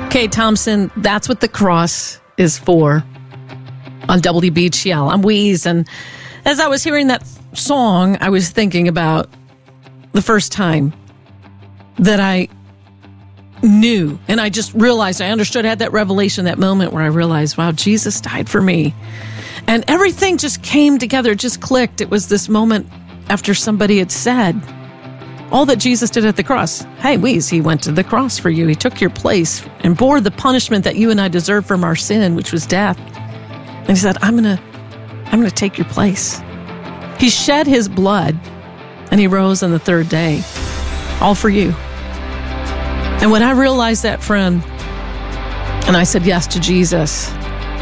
Kate Thompson, that's what the cross is for on WBGL. I'm Weeze, and as I was hearing that song, I was thinking about the first time that I knew, and I just realized, I understood, I had that revelation, that moment where I realized, wow, Jesus died for me. And everything just came together, just clicked. It was this moment after somebody had said all that Jesus did at the cross. Hey, Weeze, he went to the cross for you. He took your place and bore the punishment that you and I deserve from our sin, which was death. And he said, I'm gonna take your place. He shed his blood and he rose on the third day, all for you. And when I realized that, friend, and I said yes to Jesus,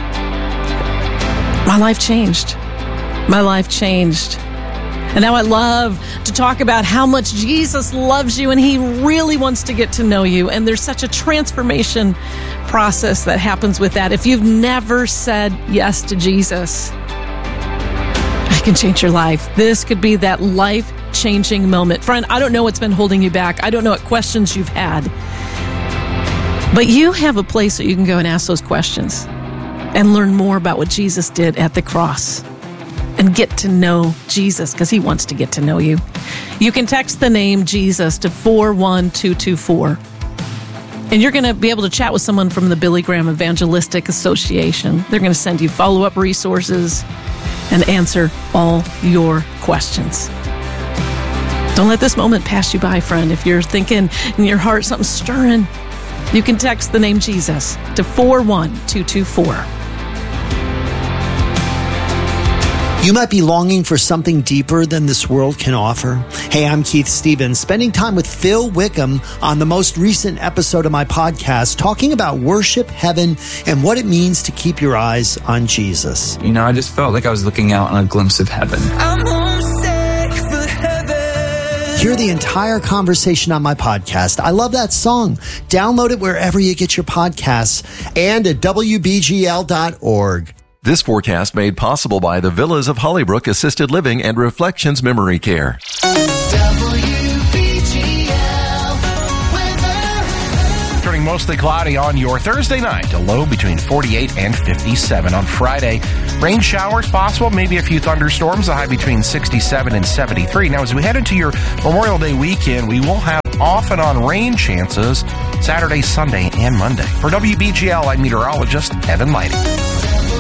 my life changed. My life changed. And now I love to talk about how much Jesus loves you and he really wants to get to know you. And there's such a transformation process that happens with that. If you've never said yes to Jesus, I can change your life. This could be that life-changing moment. Friend, I don't know what's been holding you back. I don't know what questions you've had. But you have a place that you can go and ask those questions and learn more about what Jesus did at the cross. And get to know Jesus, because he wants to get to know you. You can text the name Jesus to 41224. And you're going to be able to chat with someone from the Billy Graham Evangelistic Association. They're going to send you follow-up resources and answer all your questions. Don't let this moment pass you by, friend. If you're thinking in your heart something's stirring, you can text the name Jesus to 41224. You might be longing for something deeper than this world can offer. Hey, I'm Keith Stevens, spending time with Phil Wickham on the most recent episode of my podcast, talking about worship, heaven, and what it means to keep your eyes on Jesus. You know, I just felt like I was looking out on a glimpse of heaven. I'm homesick for heaven. Hear the entire conversation on my podcast. I love that song. Download it wherever you get your podcasts and at WBGL.org. This forecast made possible by the Villas of Hollybrook Assisted Living and Reflections Memory Care. Turning mostly cloudy on your Thursday night, a low between 48 and 57. On Friday, rain showers possible, maybe a few thunderstorms, a high between 67 and 73. Now, as we head into your Memorial Day weekend, we will have off and on rain chances Saturday, Sunday, and Monday. For WBGL, I'm meteorologist Evan Lighting.